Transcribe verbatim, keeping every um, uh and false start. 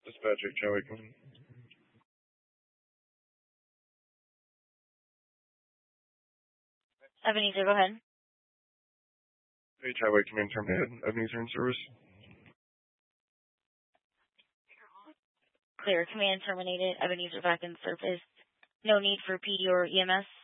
Dispatch H Highway, come in. Ebenezer, go ahead. H Highway, command terminated. Ebenezer in service. Clear. Command terminated. Ebenezer back in service. No need for P D or E M S.